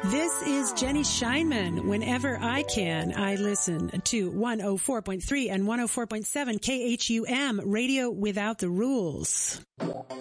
This is Jenny Scheinman. Whenever I can, I listen to 104.3 and 104.7 KHUM, Radio Without the Rules.